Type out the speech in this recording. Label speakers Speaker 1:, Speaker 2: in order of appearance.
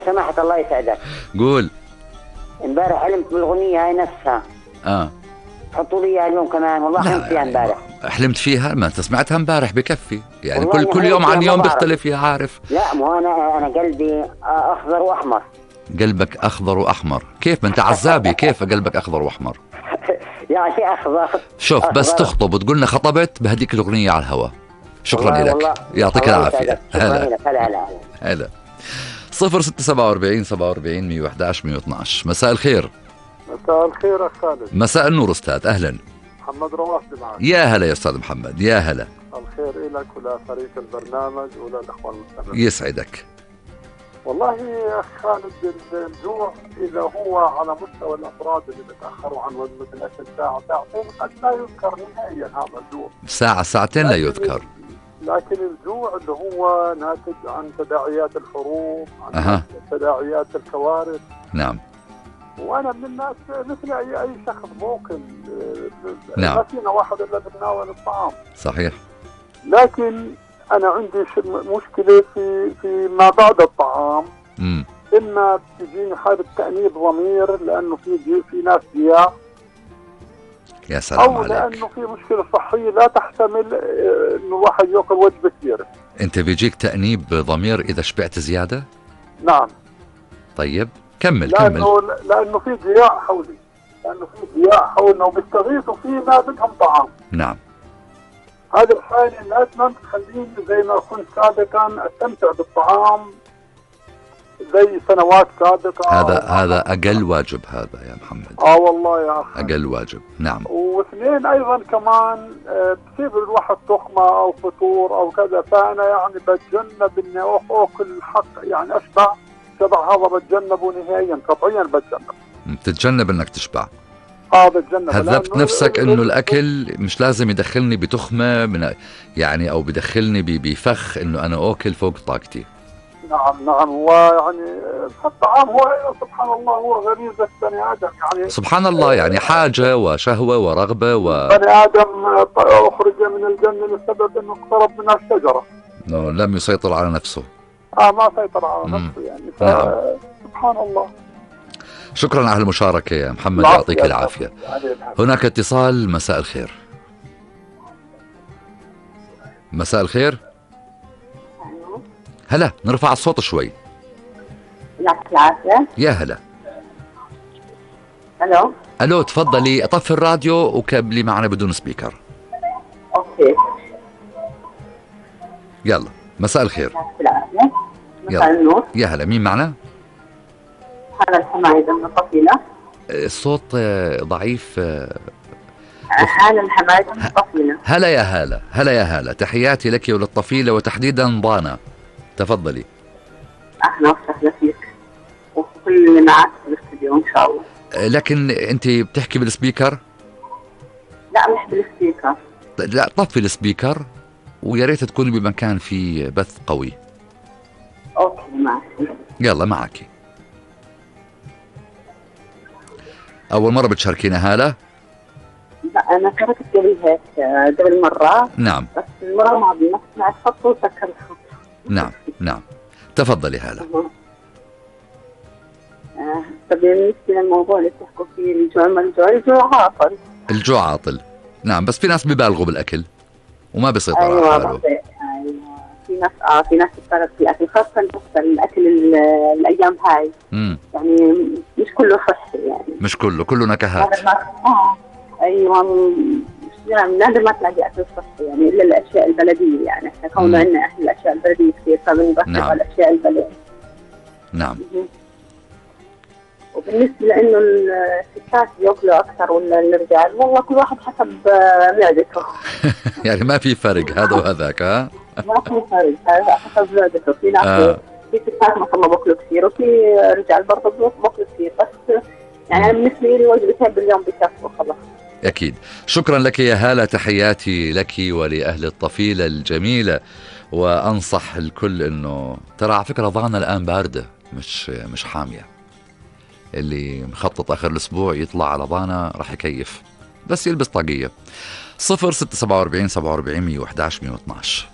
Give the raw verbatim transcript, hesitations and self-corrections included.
Speaker 1: سمحت الله يسعدك.
Speaker 2: قول.
Speaker 1: امبارح حلمت بالاغنيه هاي نفسها.
Speaker 2: اه
Speaker 1: حطوا لي اياها اليوم كمان، والله حلمت فيها امبارح.
Speaker 2: حلمت فيها؟ ما انت سمعتها امبارح بكفي يعني،
Speaker 1: والله
Speaker 2: كل كل
Speaker 1: حلمت
Speaker 2: يوم
Speaker 1: فيها
Speaker 2: عن
Speaker 1: ما
Speaker 2: يوم
Speaker 1: بعرف.
Speaker 2: بيختلف يا عارف.
Speaker 1: لا مو انا انا قلبي اخضر واحمر.
Speaker 2: قلبك اخضر واحمر؟ كيف ما انت عزابي، كيف قلبك اخضر واحمر؟
Speaker 1: يعني اخضر.
Speaker 2: شوف
Speaker 1: أخضر.
Speaker 2: بس تخطب وتقول لنا خطبت بهديك الاغنيه على الهواء. شكرا
Speaker 1: والله
Speaker 2: لك.
Speaker 1: والله
Speaker 2: يعطيك
Speaker 1: الله
Speaker 2: العافيه.
Speaker 1: يسعدك. شكرا
Speaker 2: هلا
Speaker 1: لك. هلا هلا
Speaker 2: هلا. صفر ستة سبعة وأربعين سبعة وأربعين مية وأحد عشر مية واثناش. مساء الخير.
Speaker 3: مساء الخير أخ خالد.
Speaker 2: مساء النور أستاذ، أهلا.
Speaker 3: محمد روافدي معك.
Speaker 2: يا هلا يا أستاذ محمد، يا هلا.
Speaker 3: الخير إلك ولفريق البرنامج وللأخوان المستمعين.
Speaker 2: يسعدك.
Speaker 3: والله يا أخ خالد، الجوع إذا هو على مستوى الأفراد اللي بتأخروا عن وجبة الأكل ساعة ساعتين قد لا يذكر نهائيا هذا الجوع.
Speaker 2: ساعة ساعتين لا يذكر.
Speaker 3: لكن الجوع اللي هو ناتج عن تداعيات الحروب، عن
Speaker 2: أها.
Speaker 3: تداعيات الكوارث.
Speaker 2: نعم.
Speaker 3: وانا من الناس مثل اي اي شخص ممكن.
Speaker 2: نعم.
Speaker 3: ما فينا واحد الا بتناول الطعام.
Speaker 2: صحيح.
Speaker 3: لكن انا عندي مشكله في في ما بعد الطعام.
Speaker 2: امم
Speaker 3: اما بتجيني حاله تانيب ضمير لانه في جي في ناس جياع،
Speaker 2: يا سلام
Speaker 3: او
Speaker 2: عليك.
Speaker 3: لانه في مشكله صحيه لا تحتمل انه الواحد ياكل وجبه كبيره.
Speaker 2: انت بيجيك تأنيب ضمير اذا شبعت زياده؟
Speaker 3: نعم.
Speaker 2: طيب كمل
Speaker 3: لانه
Speaker 2: كمل.
Speaker 3: لانه في جياع حولي، لانه في جياع حولنا وبيستغيثوا فينا بدهم طعام.
Speaker 2: نعم.
Speaker 3: هذه الحالة لازم تخليني زي ما كنت سابقا استمتع بالطعام زي سنوات سابقة.
Speaker 2: هذا هذا اقل واجب هذا يا محمد.
Speaker 3: اه والله يا اخي
Speaker 2: اقل واجب. نعم.
Speaker 3: واثنين ايضا كمان آه بصيب الواحد تخمة او فطور او كذا، فانا يعني بتجنب اني اكل حق يعني اشبع شبع، هذا بتجنبه نهائيا قطعيا بتجنب.
Speaker 2: بتتجنب انك تشبع.
Speaker 3: اه بتجنب.
Speaker 2: هذبت نفسك انه الاكل مش لازم يدخلني بتخمه من يعني، او بدخلني بفخ انه انا اكل فوق طاقتي.
Speaker 3: نعم نعم. ويعني الطعام هو سبحان الله هو غريزة بني ادم يعني.
Speaker 2: سبحان الله، يعني حاجه وشهوه ورغبه و
Speaker 3: بني ادم اخرج من الجنه لسبب انه اقترب من الشجره.
Speaker 2: لم يسيطر على نفسه.
Speaker 3: اه ما سيطر على
Speaker 2: مم.
Speaker 3: نفسه يعني. ف...
Speaker 2: نعم.
Speaker 3: سبحان الله.
Speaker 2: شكرا على المشاركه يا محمد، يعطيك العافيه. هناك اتصال. مساء الخير. مساء الخير. هلا، نرفع الصوت شوي.
Speaker 4: يعطيك العافية.
Speaker 2: يا هلا.
Speaker 4: الو.
Speaker 2: الو تفضلي، اطفي الراديو وكبلي معنا بدون سبيكر.
Speaker 4: اوكي.
Speaker 2: يلا. مساء الخير.
Speaker 4: يعطيك العافية. مساء النور.
Speaker 2: يا هلا، مين معنا؟
Speaker 4: هذا الحمايدة من الطفيلة.
Speaker 2: الصوت ضعيف.
Speaker 4: هلا الحمايدة من الطفيلة.
Speaker 2: هلا يا هلا. هلا يا هلا، تحياتي لك وللطفيلة وتحديدا ضانا. تفضلي.
Speaker 4: اهلا وسهلا فيك وكل اللي معك في الاستديو ان شاء الله.
Speaker 2: لكن انت بتحكي بالسبيكر؟
Speaker 4: لا مش بالسبيكر.
Speaker 2: لا طفي السبيكر ويا ريت تكوني بمكان فيه بث قوي.
Speaker 4: اوكي ماشي.
Speaker 2: يلا معك. اول مرة بتشاركينا هالة؟
Speaker 4: لا انا شاركت قبل هيك قبل مرة.
Speaker 2: نعم.
Speaker 4: بس المرة الماضية ما سمعت خط وسكرت خط.
Speaker 2: نعم نعم. تفضلي هالة.
Speaker 4: آه، طب بالنسبة للموضوع اللي بتحكوا فيه الجوع ما الجوع الجوع عاطل.
Speaker 2: الجوع عاطل. نعم، بس في ناس بيبالغوا بالاكل وما بيسيطر
Speaker 4: أيوة
Speaker 2: على حاله.
Speaker 4: ايوه في ناس اه في ناس بتبالغ في الاكل، خاصة الاكل الايام هاي.
Speaker 2: امم
Speaker 4: يعني مش كله صحي يعني.
Speaker 2: مش كله، كله نكهات.
Speaker 4: اه ايوه يعني نادر ما تلاقي اكل صحي يعني، الا الاشياء البلديه يعني. احنا كوننا عندنا احنا الاشياء البلديه كثير فبنركز
Speaker 2: نعم.
Speaker 4: على الاشياء البلديه.
Speaker 2: نعم.
Speaker 4: وبالنسبه لانه الستات بياكلوا اكثر ولا الرجال، والله كل واحد حسب معدته.
Speaker 2: يعني ما في فرق هذا وهذاك. ها
Speaker 4: ما في فرق، هذا حسب معدته. في ناس آه. في ستات ما شاء الله بياكلوا كثير وفي رجال برضه بياكلوا كثير، بس يعني بالنسبه لي وجبتين باليوم بكفوا خلاص.
Speaker 2: أكيد. شكرا لك يا هالة، تحياتي لك ولأهل الطفيلة الجميلة، وأنصح الكل أنه ترى على فكرة ضانا الآن باردة مش مش حامية. اللي مخطط آخر الأسبوع يطلع على ضانا راح يكيف، بس يلبس طاقية. صفر ستة سبعة وأربعين سبعة وأربعين مية وأحد عشر مية واثناش.